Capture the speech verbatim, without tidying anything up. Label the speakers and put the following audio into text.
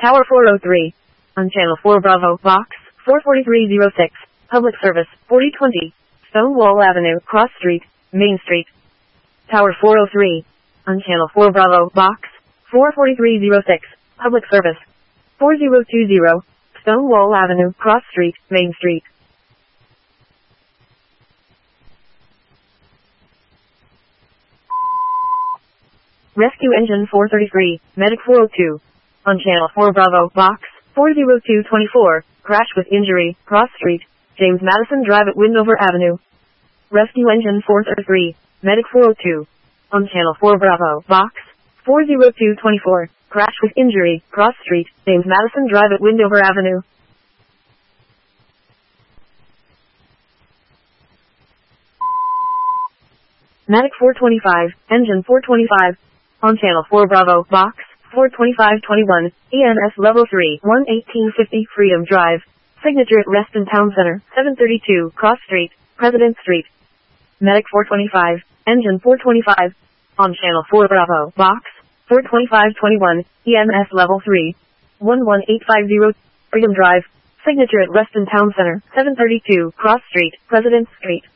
Speaker 1: Tower four oh three. On Channel four Bravo, Box four forty-three oh six. Public Service, forty twenty. Stonewall Avenue, Cross Street, Main Street. Tower four oh three. On Channel four Bravo, Box four forty-three oh six. Public Service, forty twenty. Stonewall Avenue, Cross Street, Main Street. Rescue Engine four thirty-three, Medic four oh two. On Channel four Bravo, Box four oh two twenty-four. Crash with injury, Cross Street, James Madison Drive at Windover Avenue. Rescue Engine four thirty-three, Medic four oh two. On Channel four Bravo, Box four oh two twenty-four. Crash with injury, Cross Street, James Madison Drive at Windover Avenue. Medic four twenty-five, Engine four twenty-five. On Channel four Bravo, Box four twenty-five twenty-one, E M S Level three, one eighteen fifty Freedom Drive. Signature at Reston Town Center, seven thirty-two Cross Street, President Street. Medic four twenty-five, Engine four twenty-five. On Channel four Bravo, Box four twenty-five twenty-one, E M S Level three, one one eight five zero Freedom Drive. Signature at Reston Town Center, seven thirty-two Cross Street, President Street.